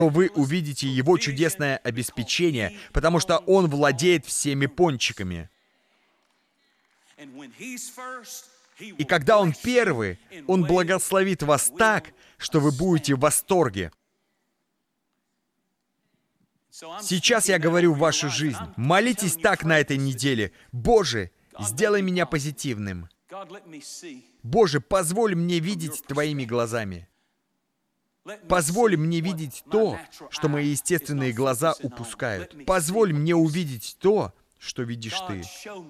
то вы увидите Его чудесное обеспечение, потому что Он владеет всеми пончиками. И когда Он первый, Он благословит вас так, что вы будете в восторге. Сейчас я говорю в вашу жизнь. Молитесь так на этой неделе. Боже, сделай меня позитивным. Боже, позволь мне видеть Твоими глазами. Позволь мне видеть то, что мои естественные глаза упускают. Позволь мне увидеть то, что видишь Ты.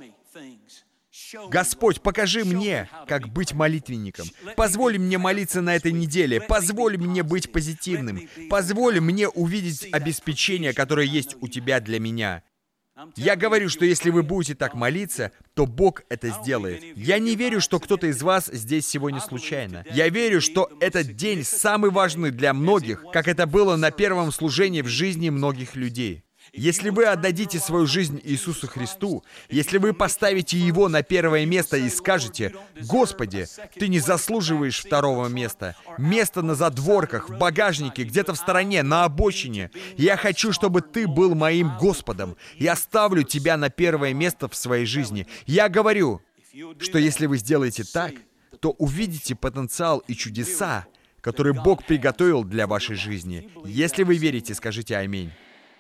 Господь, покажи мне, как быть молитвенником. Позволь мне молиться на этой неделе. Позволь мне быть позитивным. Позволь мне увидеть обеспечение, которое есть у Тебя для меня. Я говорю, что если вы будете так молиться, то Бог это сделает. Я не верю, что кто-то из вас здесь сегодня случайно. Я верю, что этот день самый важный для многих, как это было на первом служении в жизни многих людей. Если вы отдадите свою жизнь Иисусу Христу, если вы поставите Его на первое место и скажете: «Господи, Ты не заслуживаешь второго места, место на задворках, в багажнике, где-то в стороне, на обочине. Я хочу, чтобы Ты был моим Господом. Я ставлю Тебя на первое место в своей жизни». Я говорю, что если вы сделаете так, то увидите потенциал и чудеса, которые Бог приготовил для вашей жизни. Если вы верите, скажите «Аминь».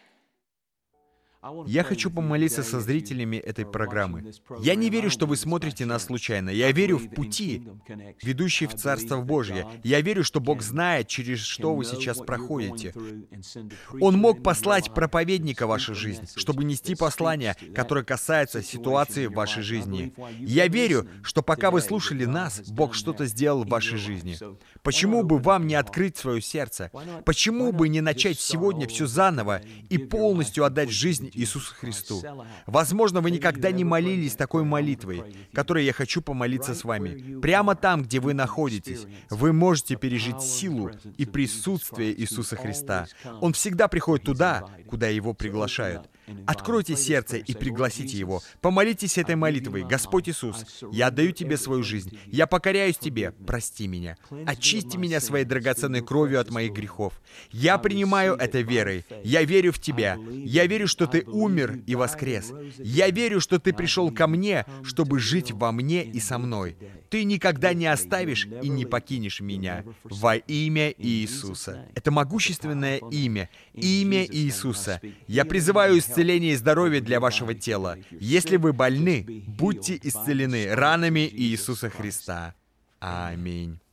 Я хочу помолиться со зрителями этой программы. Я не верю, что вы смотрите нас случайно. Я верю в пути, ведущие в Царство Божье. Я верю, что Бог знает, через что вы сейчас проходите. Он мог послать проповедника в вашу жизнь, чтобы нести послание, которое касается ситуации в вашей жизни. Я верю, что пока вы слушали нас, Бог что-то сделал в вашей жизни. Почему бы вам не открыть свое сердце? Почему бы не начать сегодня все заново и полностью отдать жизнь Иисусу Христу? Возможно, вы никогда не молились такой молитвой, которой я хочу помолиться с вами. Прямо там, где вы находитесь, вы можете пережить силу и присутствие Иисуса Христа. Он всегда приходит туда, куда Его приглашают. Откройте сердце и пригласите Его. Помолитесь этой молитвой. Господь Иисус, я отдаю Тебе свою жизнь. Я покоряюсь Тебе. Прости меня. Очисти меня своей драгоценной кровью от моих грехов. Я принимаю это верой. Я верю в Тебя. Я верю, что Ты умер и воскрес. Я верю, что Ты пришел ко мне, чтобы жить во мне и со мной. Ты никогда не оставишь и не покинешь меня. Во имя Иисуса. Это могущественное имя. Имя Иисуса. Я призываю исцеление и здоровье для вашего тела. Если вы больны, будьте исцелены ранами Иисуса Христа. Аминь.